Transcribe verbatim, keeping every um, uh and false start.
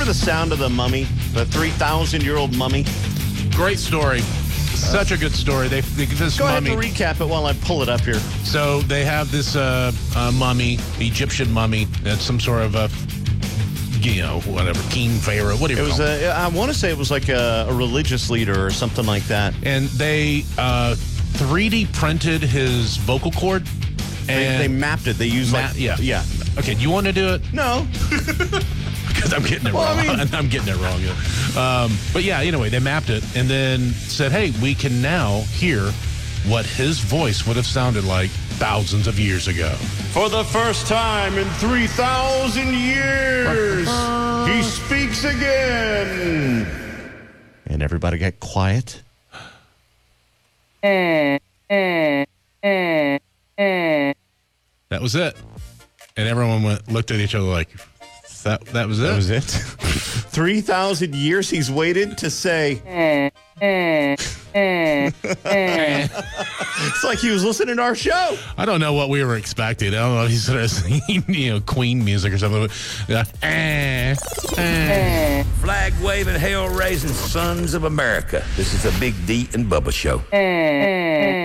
the sound of the mummy, the three thousand year old mummy? Great story. Such a good story. They, they this Go mummy. ahead and recap it while I pull it up here. So they have this uh, uh, mummy, Egyptian mummy. That's some sort of a, you know, whatever, king pharaoh, whatever. It was a, I want to say it was like a, a religious leader or something like that. And they uh, three D printed his vocal cord. They, And they mapped it. They used Ma- like yeah. yeah. Okay, do you want to do it? No. Because I'm getting it Well, wrong. I mean- I'm getting it wrong. Yeah. Um, but yeah, anyway, they mapped it and then said, hey, we can now hear what his voice would have sounded like thousands of years ago. For the first time in three thousand years, he speaks again. And everybody got quiet. That was it. And everyone went, looked at each other like, that, that was it? That was it. three thousand years he's waited to say. It's like he was listening to our show. I don't know what we were expecting. I don't know if he started singing, you know, Queen music or something. Uh, eh, eh. Flag waving, hell raising sons of America. This is a Big D and Bubba show.